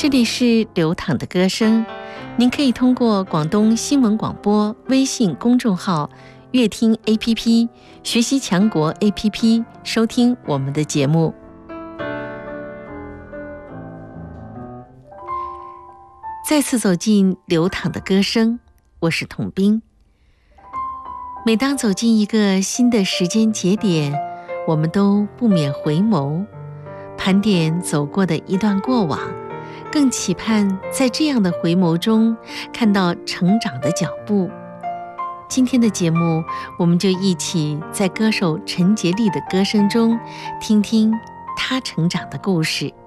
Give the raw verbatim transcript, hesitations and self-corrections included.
这里是流淌的歌声，您可以通过广东新闻广播微信公众号、乐听 A P P、学习强国 A P P 收听我们的节目。再次走进流淌的歌声，我是童冰。每当走进一个新的时间节点，我们都不免回眸，盘点走过的一段过往，更期盼在这样的回眸中看到成长的脚步。今天的节目，我们就一起在歌手陈洁丽的歌声中听听她成长的故事。